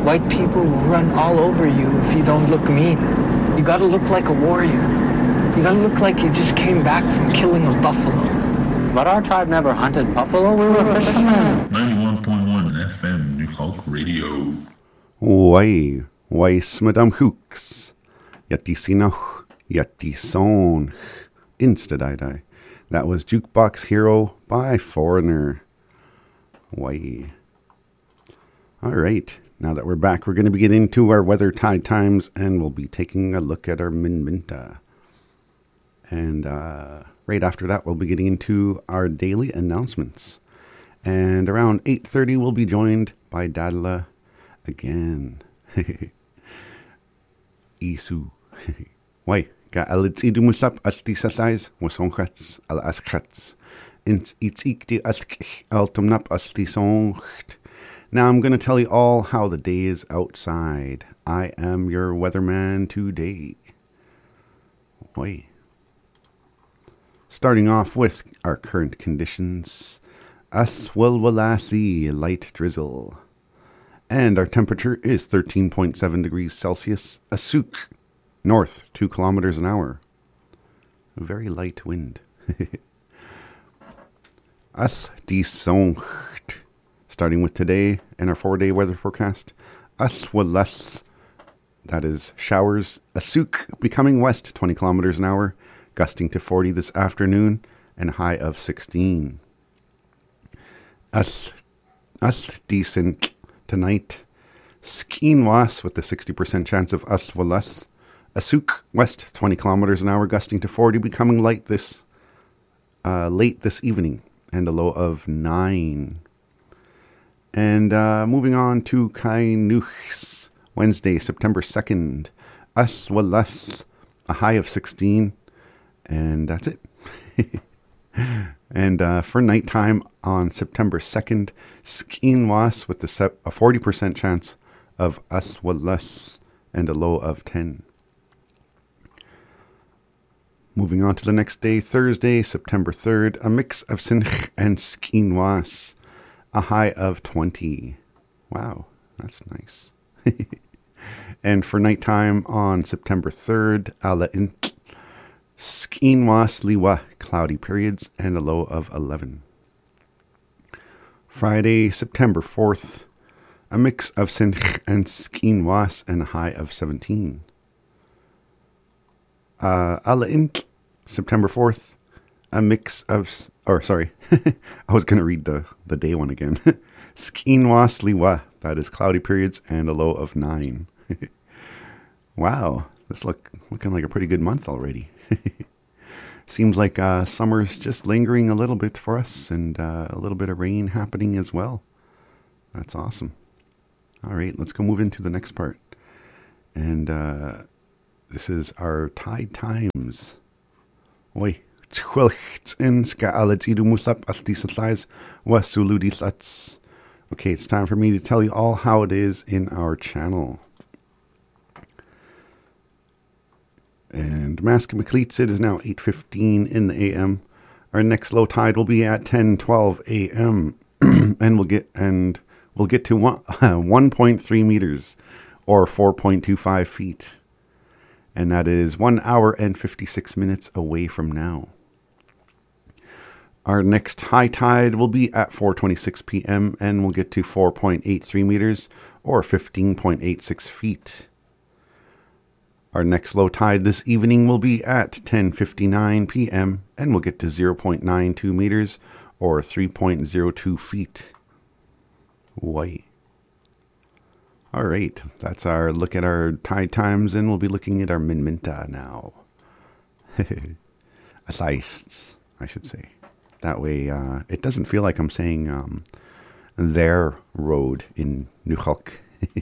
White people will run all over you if you don't look mean. You gotta look like a warrior. You gotta look like you just came back from killing a buffalo. But our tribe never hunted buffalo. We were fishermen. 91.1 FM New Hulk Radio. Weis Madame Hooks. Yeti Sinoch, Yeti Son. Insta-die-die. That was Jukebox Hero by Foreigner. Why? All right. Now that we're back, we're going to be getting into our weather tide times, and we'll be taking a look at our Minminta. And right after that, we'll be getting into our daily announcements. And around 8:30, we'll be joined by Dadla again. Isu. Why? Ga alits idumusap asti sasais wasonchats al askats. Ins itzikti ask altumnap asti soncht. Now I'm going to tell you all how the day is outside. I am your weatherman today. Why? Starting off with our current conditions. Aswalwalasi, light drizzle. And our temperature is 13.7 degrees Celsius. Asuk, north, 2 kilometers an hour. A very light wind. Asdisoncht. Starting with today and our 4-day weather forecast. Aswalas, that is showers. Asuk, becoming west, 20 kilometers an hour. Gusting to 40 this afternoon and a high of 16. Decent tonight. Skinwas with the 60% chance of Aswalas. Asuk, west, 20 kilometers an hour, gusting to 40, becoming light this late this evening, and a low of 9. And moving on to Kainuchs, Wednesday, September 2nd. Aswalas, a high of 16. And that's it. And for nighttime on September 2nd, Skinwas with a 40% chance of Aswalas and a low of 10. Moving on to the next day, Thursday, September 3rd, a mix of Sinch and Skinwas, a high of 20. Wow, that's nice. And for nighttime on September 3rd, Ala Int, Skinwas Liwa, cloudy periods, and a low of 11. Friday, September 4th, a mix of Sinch and Skinwas, and a high of 17. Ala Int, September 4th, a mix of, I was going to read the day one again. Skinwas Liwa, that is cloudy periods, and a low of 9. Wow, this looking like a pretty good month already. Seems like summer's just lingering a little bit for us, and a little bit of rain happening as well. That's awesome. All right, let's go move into the next part. And this is our tide times. Oi, okay, it's time for me to tell you all how it is in our channel. And Maskimacleets, it is now 8:15 in the a.m. Our next low tide will be at 10:12 a.m. and we'll get to 1.3 meters or 4.25 feet. And that is 1 hour and 56 minutes away from now. Our next high tide will be at 4:26 p.m. and we'll get to 4.83 meters or 15.86 feet. Our next low tide this evening will be at 10:59 p.m. and we'll get to 0.92 meters or 3.02 feet. Why? All right, that's our look at our tide times, and we'll be looking at our Minminta now. Asists, I should say. That way, it doesn't feel like I'm saying their road in Nukhalk.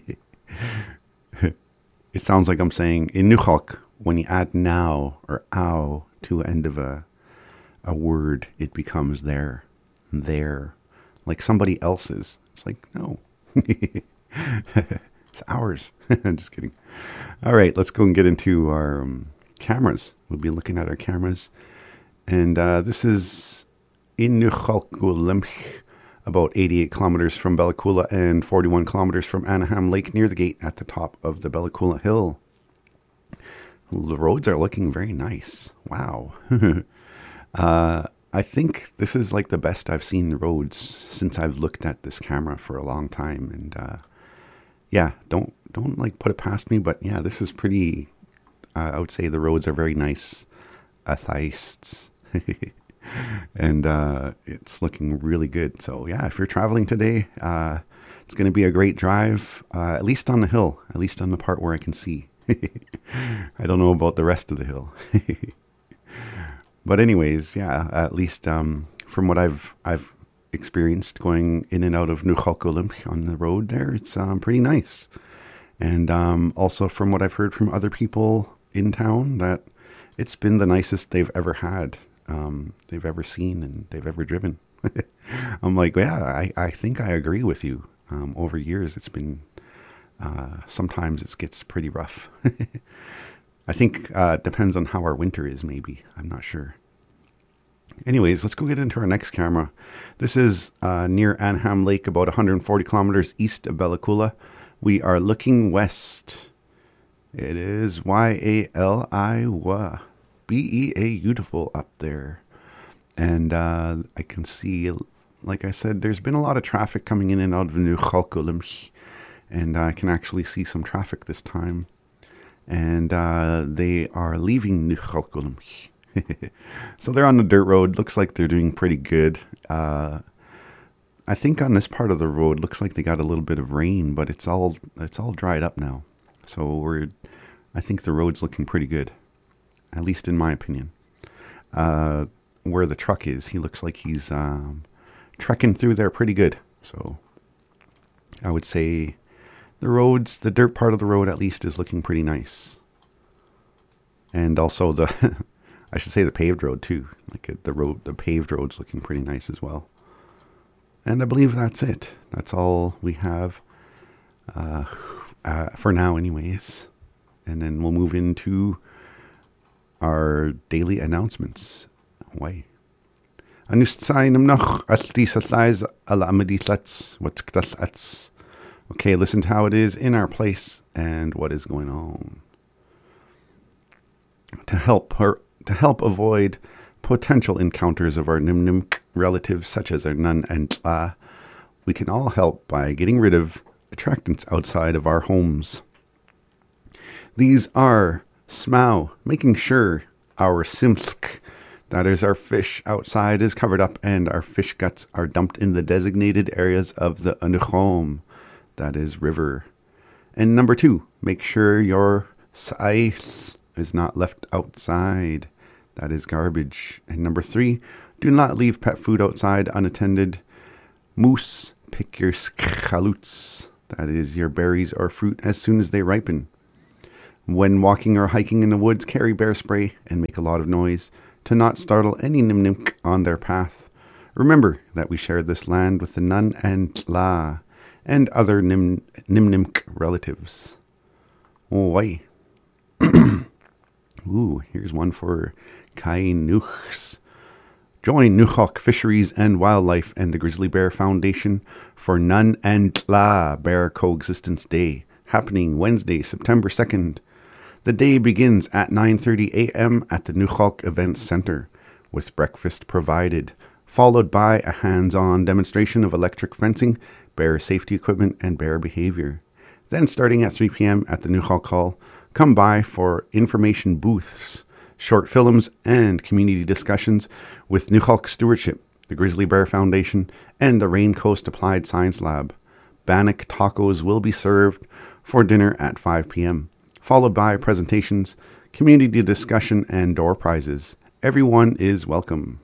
It sounds like I'm saying in Nukhalk, when you add now or ow to the end of a word, it becomes their, like somebody else's. It's like, no, it's ours. I'm just kidding. All right, let's go and get into our cameras. We'll be looking at our cameras. And this is in Nukhalk Limch, about 88 kilometers from Bella Coola and 41 kilometers from Anaheim Lake, near the gate at the top of the Bella Coola Hill. The roads are looking very nice. Wow. I think this is like the best I've seen the roads since I've looked at this camera for a long time. And yeah, don't like put it past me, but yeah, this is pretty. I would say the roads are very nice, atheists, and it's looking really good. So yeah, if you're traveling today, it's going to be a great drive. At least on the hill, at least on the part where I can see. I don't know about the rest of the hill. But anyways, yeah, at least from what I've experienced going in and out of Nuchalk on the road there, it's pretty nice. And also from what I've heard from other people in town, that it's been the nicest they've ever had, they've ever seen, and they've ever driven. I'm like, yeah, I think I agree with you. Over years, it's been, sometimes it gets pretty rough. I think it depends on how our winter is, maybe. I'm not sure. Anyways, let's go get into our next camera. This is near Anaheim Lake, about 140 kilometers east of Bella Coola. We are looking west. It is Yali Bea, beautiful up there. And I can see, like I said, there's been a lot of traffic coming in and out of Nuchalk. And I can actually see some traffic this time. And they are leaving Nuchalk. So they're on the dirt road. Looks like they're doing pretty good. I think on this part of the road, looks like they got a little bit of rain, but it's all dried up now. So I think the road's looking pretty good, at least in my opinion. Where the truck is, he looks like he's trekking through there pretty good. So I would say the dirt part of the road at least is looking pretty nice. And also I should say the paved road too. Like the paved road's looking pretty nice as well. And I believe that's it. That's all we have for now anyways. And then we'll move into our daily announcements. Why? Okay, listen to how it is in our place and what is going on. To help avoid potential encounters of our Nimnimk relatives, such as our Nun and Tla, we can all help by getting rid of attractants outside of our homes. These are Smau, making sure our Simsk, that is our fish outside, is covered up and our fish guts are dumped in the designated areas of the Anuchom, that is river. And number 2, make sure your sais is not left outside. That is garbage. And number 3, do not leave pet food outside unattended. Moose, pick your skchaluts, that is your berries or fruit, as soon as they ripen. When walking or hiking in the woods, carry bear spray and make a lot of noise to not startle any Nimnimk on their path. Remember that we share this land with the Nun and Tla and other Nimnimk relatives. Oi. Ooh, here's one for Kai Nuchs. Join Nuchalk Fisheries and Wildlife and the Grizzly Bear Foundation for Nun and Tla Bear Coexistence Day, happening Wednesday, September 2nd. The day begins at 9:30 a.m. at the Nuchalk Events Center, with breakfast provided, followed by a hands-on demonstration of electric fencing, bear safety equipment, and bear behavior. Then, starting at 3 p.m. at the Nuchalk Hall, come by for information booths, short films, and community discussions with Nuchalk Stewardship, the Grizzly Bear Foundation, and the Rain Coast Applied Science Lab. Bannock tacos will be served for dinner at 5 p.m., followed by presentations, community discussion, and door prizes. Everyone is welcome.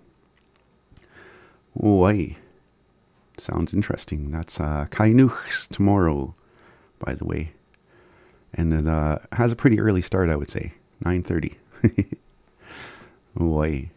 Oi. Sounds interesting. That's Kainuchs tomorrow, by the way. And it has a pretty early start, I would say. 9:30. Oi.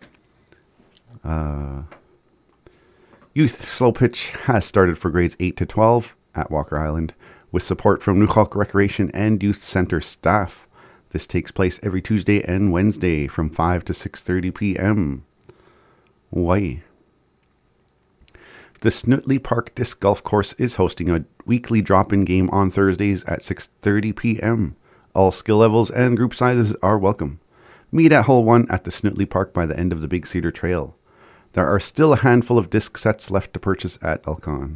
Youth Slow Pitch has started for grades 8 to 12 at Walker Island, with support from Nuchalk Recreation and Youth Center staff. This takes place every Tuesday and Wednesday from 5 to 6:30 p.m. Why? The Snotley Park Disc Golf Course is hosting a weekly drop-in game on Thursdays at 6:30 p.m. All skill levels and group sizes are welcome. Meet at Hole 1 at the Snotley Park by the end of the Big Cedar Trail. There are still a handful of disc sets left to purchase at Elcon.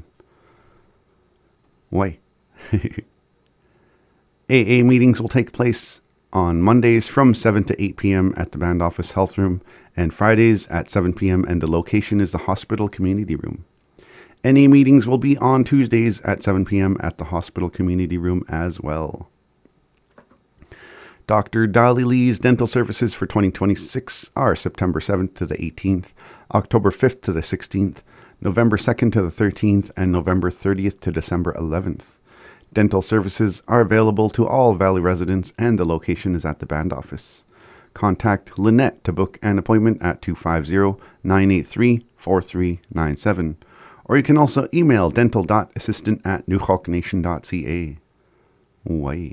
Why? AA meetings will take place on Mondays from 7 to 8 p.m. at the Band Office Health Room and Fridays at 7 p.m. and the location is the Hospital Community Room. NA meetings will be on Tuesdays at 7 p.m. at the Hospital Community Room as well. Dr. Dolly Lee's dental services for 2026 are September 7th to the 18th, October 5th to the 16th, November 2nd to the 13th, and November 30th to December 11th. Dental services are available to all Valley residents and the location is at the Band Office. Contact Lynette to book an appointment at 250-983-4397, or you can also email dental.assistant@newhawknation.ca. Why?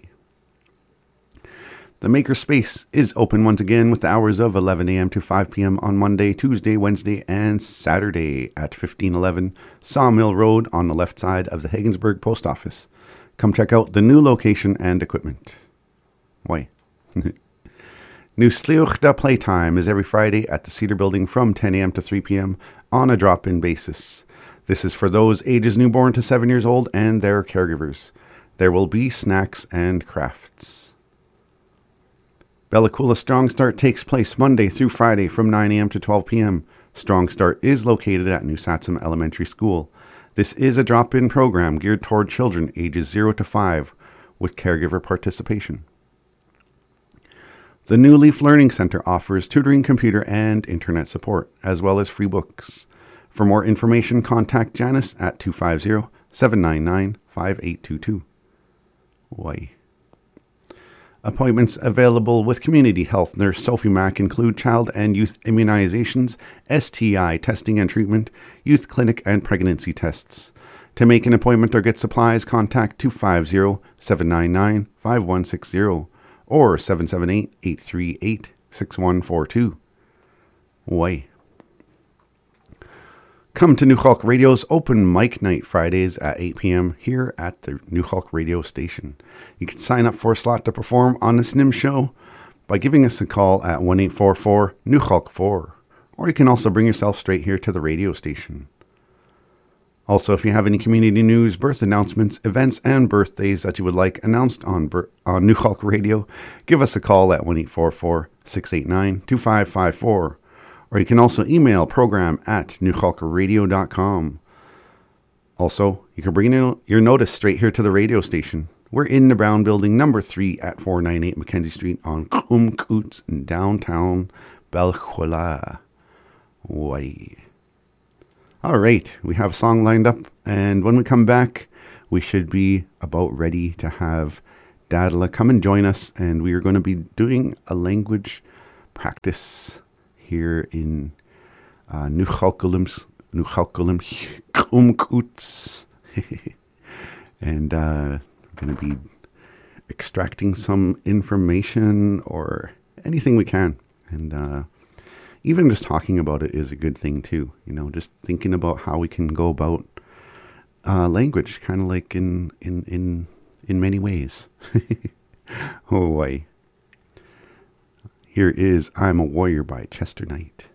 The Makerspace is open once again with the hours of 11 a.m. to 5 p.m. on Monday, Tuesday, Wednesday, and Saturday at 1511 Sawmill Road on the left side of the Haggensburg Post Office. Come check out the new location and equipment. Why? New Sliochda Playtime is every Friday at the Cedar Building from 10 a.m. to 3 p.m. on a drop-in basis. This is for those ages newborn to 7 years old and their caregivers. There will be snacks and crafts. Bella Coola Strong Start takes place Monday through Friday from 9 a.m. to 12 p.m. Strong Start is located at New Satsum Elementary School. This is a drop-in program geared toward children ages 0 to 5 with caregiver participation. The New Leaf Learning Center offers tutoring, computer, and internet support, as well as free books. For more information, contact Janice at 250-799-5822. Why? Appointments available with Community Health Nurse Sophie Mack include child and youth immunizations, STI testing and treatment, youth clinic, and pregnancy tests. To make an appointment or get supplies, contact 250-799-5160 or 778-838-6142. Why? Come to New Hulk Radio's open mic night Fridays at 8 p.m. here at the New Hulk Radio station. You can sign up for a slot to perform on the SNIM show by giving us a call at 1-844-NEW-HULK-4, or you can also bring yourself straight here to the radio station. Also, if you have any community news, birth announcements, events, and birthdays that you would like announced on New Hulk Radio, give us a call at 1-844-689-2554. Or you can also email program@newhulkradio.com. Also, you can bring in your notice straight here to the radio station. We're in the Brown Building, number 3 at 498 Mackenzie Street on Coomcoots in downtown Belchola. Why? All right, we have a song lined up, and when we come back, we should be about ready to have Dadla come and join us, and we are going to be doing a language practice here in New Chalcolum Coomcoots. And we're going to be extracting some information or anything we can. And even just talking about it is a good thing too. You know, just thinking about how we can go about language, kind of like in many ways. Oh, boy. Here is I'm a Warrior by Chester Knight.